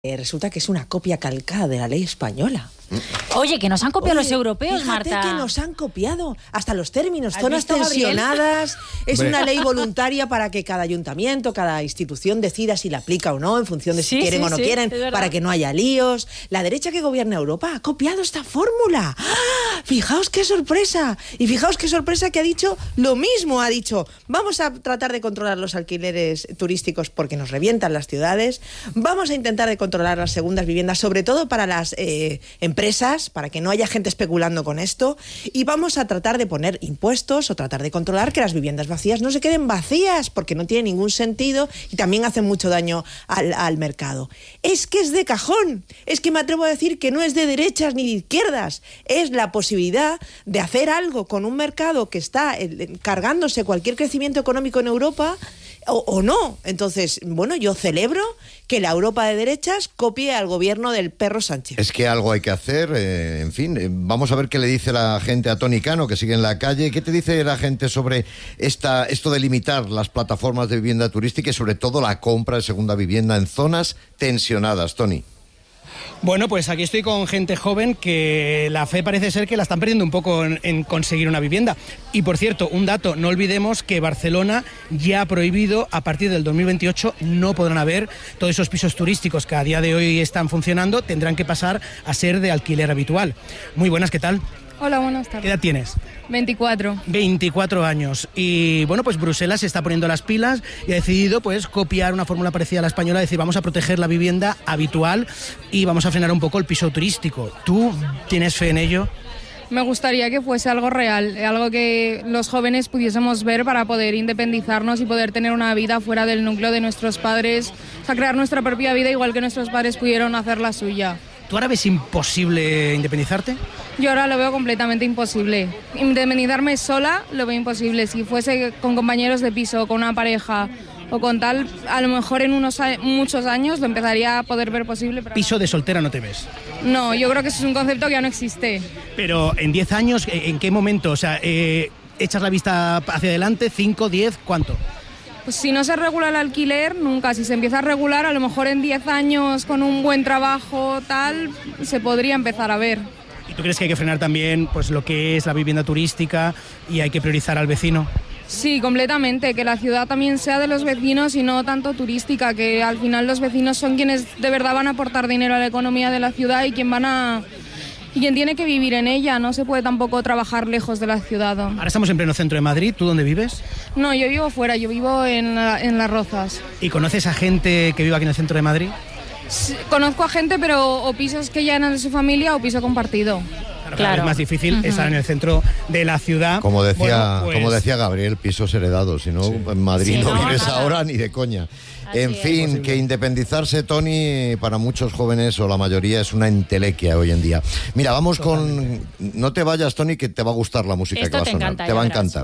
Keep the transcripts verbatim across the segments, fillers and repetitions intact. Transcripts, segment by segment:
Eh, resulta que es una copia calcada de la ley española. Oye, que nos han copiado Oye, los europeos, fíjate Marta. que nos han copiado hasta los términos, ¿Has zonas visto, Gabriel? tensionadas. Es Hombre. una ley voluntaria para que cada ayuntamiento, cada institución decida si la aplica o no, en función de si Sí, quieren sí, o no sí, quieren, es verdad. para que no haya líos. La derecha que gobierna Europa ha copiado esta fórmula. ¡Ah! Fijaos qué sorpresa. Y fijaos qué sorpresa que ha dicho lo mismo. Ha dicho, vamos a tratar de controlar los alquileres turísticos porque nos revientan las ciudades. Vamos a intentar de controlar las segundas viviendas, sobre todo para las eh, empresas, para que no haya gente especulando con esto, y vamos a tratar de poner impuestos o tratar de controlar que las viviendas vacías no se queden vacías, porque no tiene ningún sentido y también hacen mucho daño al, al mercado. Es que es de cajón, es que me atrevo a decir que no es de derechas ni de izquierdas, es la posibilidad de hacer algo con un mercado que está eh, cargándose cualquier crecimiento económico en Europa, o, o no. Entonces, bueno, yo celebro que la Europa de derechas copie al gobierno del perro Sánchez. Es que algo hay que hacer, eh, en fin, eh, vamos a ver qué le dice la gente a Toni Cano, que sigue en la calle. ¿Qué te dice la gente sobre esta, esto de limitar las plataformas de vivienda turística y sobre todo la compra de segunda vivienda en zonas tensionadas, Toni? Bueno, pues aquí estoy con gente joven que la fe parece ser que la están perdiendo un poco en, en conseguir una vivienda. Y por cierto, un dato, no olvidemos que Barcelona ya ha prohibido, a partir del dos mil veintiocho, no podrán haber todos esos pisos turísticos que a día de hoy están funcionando, tendrán que pasar a ser de alquiler habitual. Muy buenas, ¿qué tal? Hola, buenas ¿Qué tardes. edad tienes? veinticuatro. veinticuatro años. Y bueno, pues Bruselas se está poniendo las pilas y ha decidido pues copiar una fórmula parecida a la española, es decir, vamos a proteger la vivienda habitual y vamos a frenar un poco el piso turístico. ¿Tú tienes fe en ello? Me gustaría que fuese algo real, algo que los jóvenes pudiésemos ver para poder independizarnos y poder tener una vida fuera del núcleo de nuestros padres, o sea, crear nuestra propia vida igual que nuestros padres pudieron hacer la suya. ¿Tú ahora ves imposible independizarte? Yo ahora lo veo completamente imposible. Independizarme sola lo veo imposible. Si fuese con compañeros de piso, con una pareja o con tal, a lo mejor en unos a- muchos años lo empezaría a poder ver posible. Pero Piso de soltera no te ves. no, yo creo que eso es un concepto que ya no existe. Pero en diez años, ¿en qué momento? O sea, eh, ¿echas la vista hacia adelante? ¿cinco, diez? ¿Cuánto? Pues si no se regula el alquiler, nunca. Si se empieza a regular, a lo mejor en diez años, con un buen trabajo, tal, se podría empezar a ver. ¿Y tú crees que hay que frenar también pues lo que es la vivienda turística y hay que priorizar al vecino? Sí, completamente. Que la ciudad también sea de los vecinos y no tanto turística. Que al final los vecinos son quienes de verdad van a aportar dinero a la economía de la ciudad y quien van a... y quien tiene que vivir en ella. No se puede tampoco trabajar lejos de la ciudad. Ahora estamos en pleno centro de Madrid. ¿Tú dónde vives? No, yo vivo fuera, yo vivo en, la- en Las Rozas. ¿Y conoces a gente que vive aquí en el centro de Madrid? Sí, conozco a gente, pero o pisos que ya eran de su familia o piso compartido. Claro, Claro. es más difícil Ujú. estar en el centro de la ciudad. Como decía, Bueno, pues, como decía Gabriel, pisos heredados, si no, en Madrid Sí, no, no, vives nada. ahora ni de coña. Así en es. fin, que independizarse, Toni, para muchos jóvenes o la mayoría es una entelequia hoy en día. Mira, vamos con... No te vayas, Toni, que te va a gustar la música Esto que va a te sonar. encanta, te ya va a verás. encantar.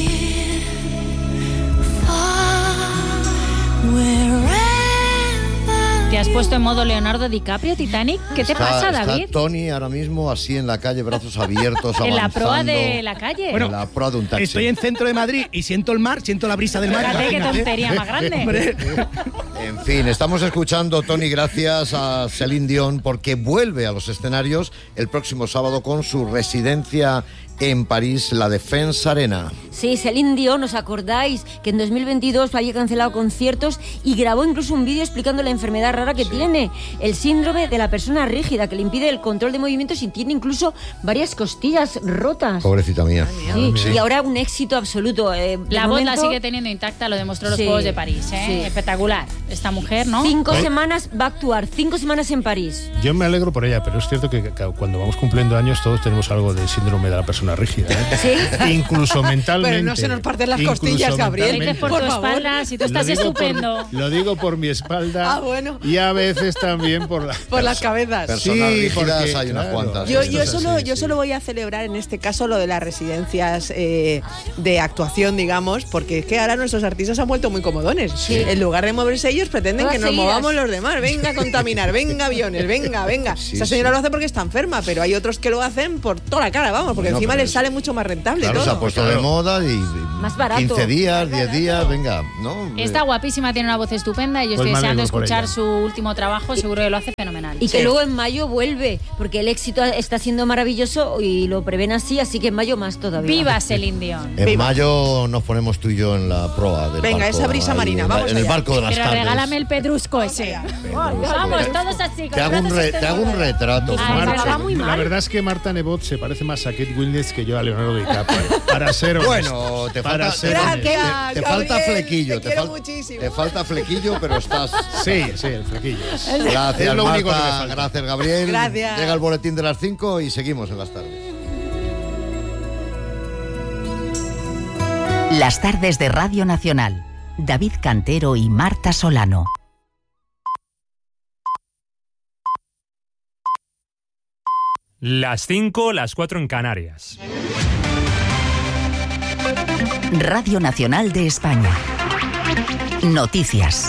¿Te has puesto en modo Leonardo DiCaprio, Titanic? ¿Qué te Está- pasa, está David? Toni ahora mismo así en la calle, brazos abiertos, En la proa avanzando. de la calle. Bueno, En la proa de un taxi. Estoy en centro de Madrid y siento el mar, siento la brisa del mar. Fíjate qué imagínate. tontería más grande. Hombre. En fin, estamos escuchando, Toni, gracias a Celine Dion, porque vuelve a los escenarios el próximo sábado con su residencia en París, la Défense Arena. Sí, Celine Dion, ¿os acordáis? Que en dos mil veintidós había cancelado conciertos y grabó incluso un vídeo explicando la enfermedad rara que tiene, el síndrome de la persona rígida, que le impide el control de movimientos y tiene incluso varias costillas rotas. Pobrecita mía. Sí, Sí. y ahora un éxito absoluto. eh, de La voz la momento, sigue teniendo intacta, lo demostró los Sí, Juegos de París, ¿eh? sí. Espectacular. Esta mujer, ¿no? Cinco ¿Eh? semanas va a actuar, cinco semanas en París. Yo me alegro por ella, pero es cierto que, que cuando vamos cumpliendo años todos tenemos algo de síndrome de la persona rígida, ¿eh? Sí. Incluso mentalmente. Pero no se nos parten las Incluso costillas, Gabriel. Lo dices por, Por tu favor. espalda, si tú Lo estás digo por- estupendo. lo digo por mi espalda. Ah, bueno. Y a veces también por la. Por las cabezas. Personas Sí, rígidas porque, hay unas claro. cuantas. Yo, Esto yo, es solo, así, yo sí. solo voy a celebrar en este caso lo de las residencias eh, de actuación, digamos, porque es que ahora nuestros artistas se han vuelto muy comodones. En lugar de moverse ellos, pretenden Todas que nos seguidas. movamos los demás. Venga a contaminar, venga aviones, venga, venga. Sí, Esa señora sí. lo hace porque está enferma, pero hay otros que lo hacen por toda la cara, vamos, porque Bueno, encima encima les sale mucho más rentable Claro, todo. se ha puesto de moda y, y Más barato. quince días, diez días, venga, ¿no? Está guapísima, tiene una voz estupenda y yo Pues estoy me deseando alegro por escuchar ella. su último trabajo, seguro que lo hace fenomenal. Y que Sí. luego en mayo vuelve, porque el éxito está siendo maravilloso y lo prevén así, así que en mayo más todavía. ¡Viva Celine Dion! En Viva. mayo nos ponemos tú y yo en la proa del Venga, barco, esa brisa ahí, marina, en la- vamos En el allá. barco de las Pero tardes. regálame el pedrusco ese. Vamos, todos así. Te hago un, re- te hago un retrato. Ay, Marta, pero va muy la mal. verdad es que Marta Nebot se parece más a Kate Winslet que yo a Leonardo DiCaprio. Para ser honesto. Bueno, te Para falta, ser te, honesto. Gracias, te- te falta Gabriel, flequillo. te quiero fal- muchísimo. te falta flequillo, pero estás. Sí, sí, el flequillo. Gracias, Es lo único que me Marta. falta. Gracias, Gabriel. Gracias. Llega el boletín de las cinco y seguimos en las tardes. Las tardes de Radio Nacional. David Cantero y Marta Solano. Las cinco, las cuatro en Canarias. Radio Nacional de España. Noticias.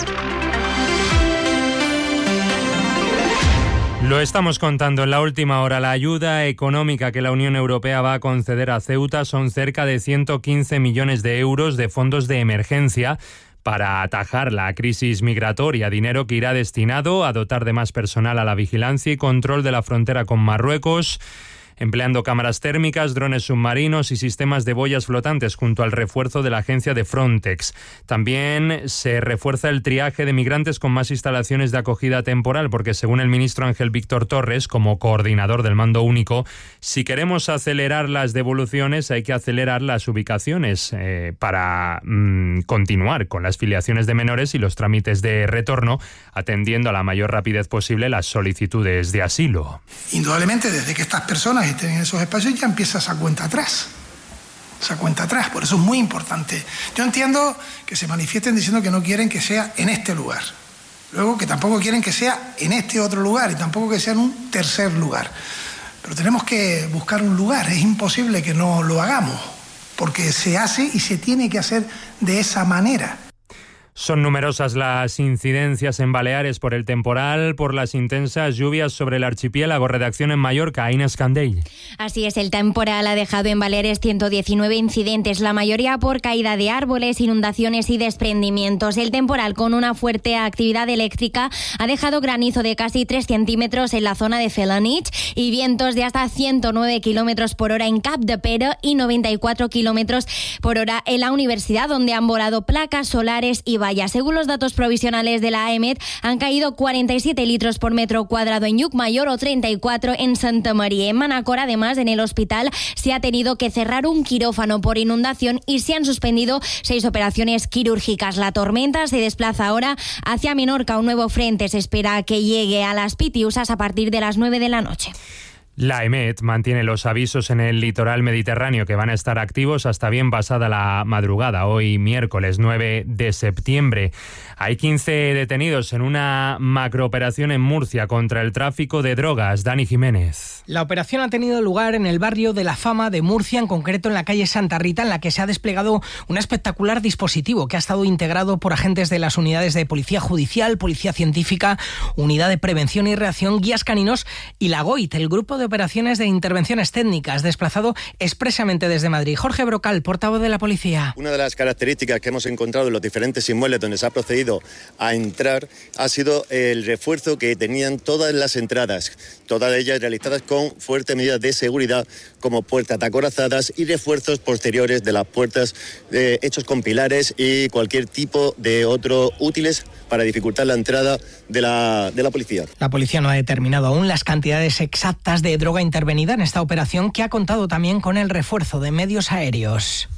Lo estamos contando en la última hora. La ayuda económica que la Unión Europea va a conceder a Ceuta son cerca de ciento quince millones de euros de fondos de emergencia para atajar la crisis migratoria, dinero que irá destinado a dotar de más personal a la vigilancia y control de la frontera con Marruecos, empleando cámaras térmicas, drones submarinos y sistemas de boyas flotantes junto al refuerzo de la agencia de Frontex. También se refuerza el triaje de migrantes con más instalaciones de acogida temporal, porque según el ministro Ángel Víctor Torres, como coordinador del mando único, si queremos acelerar las devoluciones hay que acelerar las ubicaciones eh, para mmm, continuar con las filiaciones de menores y los trámites de retorno, atendiendo a la mayor rapidez posible las solicitudes de asilo. Indudablemente, desde que estas personas estén en esos espacios ya empieza esa cuenta atrás. Esa cuenta atrás, por eso es muy importante. Yo entiendo que se manifiesten diciendo que no quieren que sea en este lugar. Luego que tampoco quieren que sea en este otro lugar y tampoco que sea en un tercer lugar. Pero tenemos que buscar un lugar. Es imposible que no lo hagamos, porque se hace y se tiene que hacer de esa manera. Son numerosas las incidencias en Baleares por el temporal, por las intensas lluvias sobre el archipiélago. Redacción en Mallorca, Inés Candell. Así es, el temporal ha dejado en Baleares ciento diecinueve incidentes, la mayoría por caída de árboles, inundaciones y desprendimientos. El temporal, con una fuerte actividad eléctrica, ha dejado granizo de casi tres centímetros en la zona de Felanich y vientos de hasta ciento nueve kilómetros por hora en Capdepera y noventa y cuatro kilómetros por hora en la universidad, donde han volado placas solares y vallas. Según los datos provisionales de la AEMET, han caído cuarenta y siete litros por metro cuadrado en Llucmayor o treinta y cuatro en Santa María. En Manacor, además, en el hospital se ha tenido que cerrar un quirófano por inundación y se han suspendido seis operaciones quirúrgicas. La tormenta se desplaza ahora hacia Menorca. Un nuevo frente se espera que llegue a las Pitiusas a partir de las nueve de la noche. La AEMET mantiene los avisos en el litoral mediterráneo que van a estar activos hasta bien pasada la madrugada, hoy miércoles nueve de septiembre. Hay quince detenidos en una macrooperación en Murcia contra el tráfico de drogas. Dani Jiménez. La operación ha tenido lugar en el barrio de La Fama de Murcia, en concreto en la calle Santa Rita, en la que se ha desplegado un espectacular dispositivo que ha estado integrado por agentes de las unidades de Policía Judicial, Policía Científica, Unidad de Prevención y Reacción, Guías Caninos y la GOIT, el Grupo de Operaciones de Intervenciones Técnicas, desplazado expresamente desde Madrid. Jorge Brocal, portavoz de la Policía. Una de las características que hemos encontrado en los diferentes inmuebles donde se ha procedido a entrar ha sido el refuerzo que tenían todas las entradas, todas ellas realizadas con fuertes medidas de seguridad, como puertas acorazadas y refuerzos posteriores de las puertas eh, hechos con pilares y cualquier tipo de otro útiles para dificultar la entrada de la, de la policía. La policía no ha determinado aún las cantidades exactas de droga intervenida en esta operación, que ha contado también con el refuerzo de medios aéreos.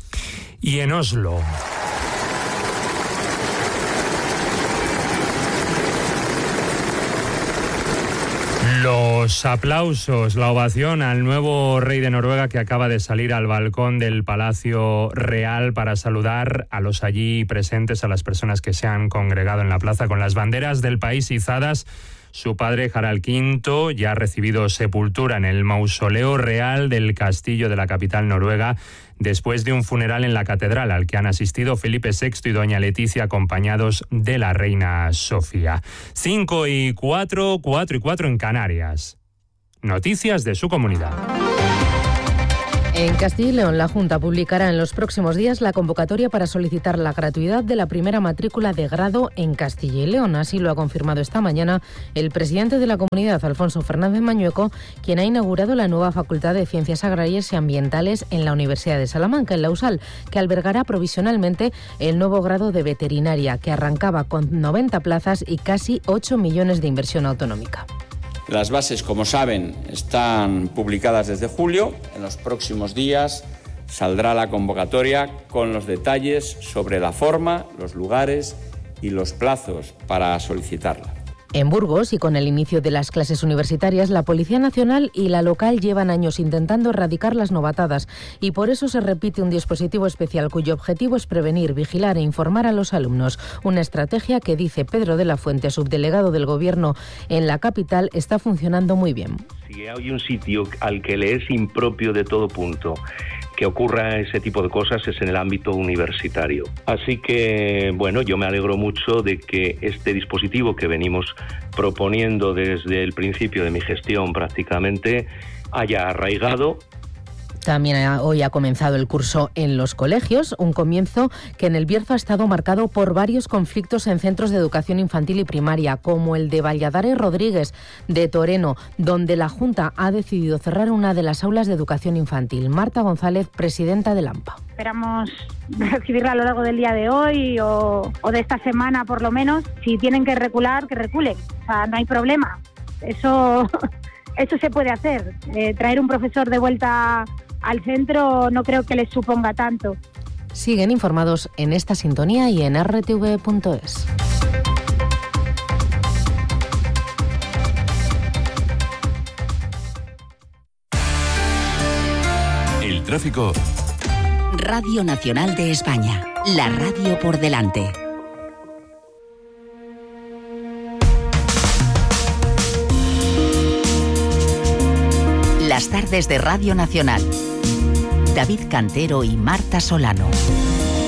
Y en Oslo. Los aplausos, la ovación al nuevo rey de Noruega, que acaba de salir al balcón del Palacio Real para saludar a los allí presentes, a las personas que se han congregado en la plaza con las banderas del país izadas. Su padre, Harald quinto, ya ha recibido sepultura en el mausoleo real del castillo de la capital noruega, después de un funeral en la catedral al que han asistido Felipe sexto y doña Leticia, acompañados de la reina Sofía. Cinco y cuatro, cuatro y cuatro en Canarias. Noticias de su comunidad. En Castilla y León, la Junta publicará en los próximos días la convocatoria para solicitar la gratuidad de la primera matrícula de grado en Castilla y León. Así lo ha confirmado esta mañana el presidente de la comunidad, Alfonso Fernández Mañueco, quien ha inaugurado la nueva Facultad de Ciencias Agrarias y Ambientales en la Universidad de Salamanca, en la U S A L, que albergará provisionalmente el nuevo grado de veterinaria, que arrancaba con noventa plazas y casi ocho millones de inversión autonómica. Las bases, como saben, están publicadas desde julio. En los próximos días saldrá la convocatoria con los detalles sobre la forma, los lugares y los plazos para solicitarla. En Burgos, y con el inicio de las clases universitarias, la Policía Nacional y la local llevan años intentando erradicar las novatadas, y por eso se repite un dispositivo especial cuyo objetivo es prevenir, vigilar e informar a los alumnos. Una estrategia que, dice Pedro de la Fuente, subdelegado del Gobierno en la capital, está funcionando muy bien. Si hay un sitio al que le es impropio de todo punto que ocurra ese tipo de cosas es en el ámbito universitario. Así que, bueno, yo me alegro mucho de que este dispositivo que venimos proponiendo desde el principio de mi gestión prácticamente haya arraigado. También hoy ha comenzado el curso en los colegios, un comienzo que en el Bierzo ha estado marcado por varios conflictos en centros de educación infantil y primaria, como el de Valladares Rodríguez de Toreno, donde la Junta ha decidido cerrar una de las aulas de educación infantil. Marta González, presidenta del AMPA. Esperamos recibirla a lo largo del día de hoy o, o de esta semana por lo menos. Si tienen que recular, que reculen. O sea, no hay problema. Eso, eso se puede hacer. Eh, traer un profesor de vuelta al centro no creo que les suponga tanto. Siguen informados en esta sintonía y en r t v punto es. El tráfico. Radio Nacional de España, la radio por delante. Las tardes de Radio Nacional. David Cantero y Marta Solano.